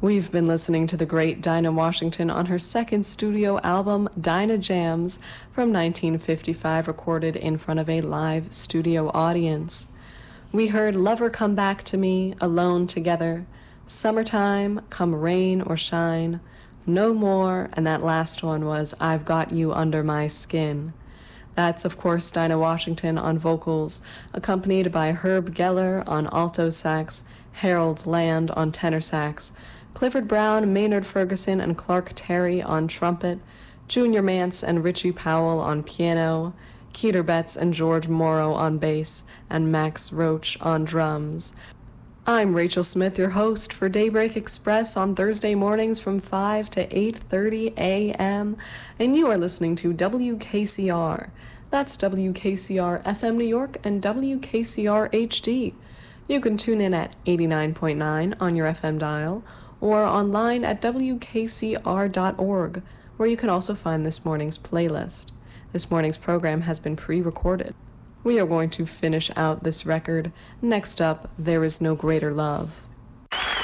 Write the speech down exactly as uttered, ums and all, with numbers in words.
We've been listening to the great Dinah Washington on her second studio album, Dinah Jams, from nineteen fifty-five, recorded in front of a live studio audience. We heard Lover Come Back to Me, Alone Together, Summertime, Come Rain or Shine, No More, and that last one was I've Got You Under My Skin. That's, of course, Dinah Washington on vocals, accompanied by Herb Geller on alto sax, Harold Land on tenor sax, Clifford Brown, Maynard Ferguson, and Clark Terry on trumpet, Junior Mance and Richie Powell on piano, Keeter Betts and George Morrow on bass, and Max Roach on drums. I'm Rachel Smith, your host for Daybreak Express on Thursday mornings from five to eight thirty a.m., and you are listening to W K C R. That's W K C R F M New York and W K C R H D. You can tune in at eighty-nine point nine on your F M dial, or online at W K C R dot org, where you can also find this morning's playlist. This morning's program has been pre-recorded. We are going to finish out this record. Next up, There Is No Greater Love.